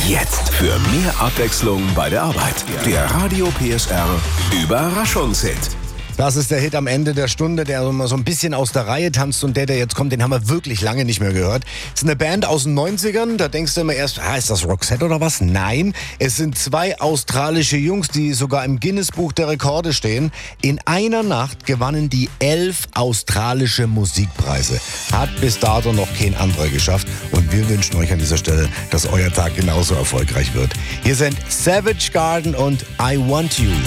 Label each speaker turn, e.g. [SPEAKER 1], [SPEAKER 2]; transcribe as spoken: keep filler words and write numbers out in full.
[SPEAKER 1] Jetzt für mehr Abwechslung bei der Arbeit. Der Radio P S R Überraschungshit.
[SPEAKER 2] Das ist der Hit am Ende der Stunde, der so ein bisschen aus der Reihe tanzt, und der, der jetzt kommt, den haben wir wirklich lange nicht mehr gehört. Es ist eine Band aus den neunzigern, da denkst du immer erst, ah, ist das Roxette oder was? Nein, es sind zwei australische Jungs, die sogar im Guinness-Buch der Rekorde stehen. In einer Nacht gewannen die elf australische Musikpreise. Hat bis dato noch kein anderer geschafft, und wir wünschen euch an dieser Stelle, dass euer Tag genauso erfolgreich wird. Hier sind Savage Garden und I Want You.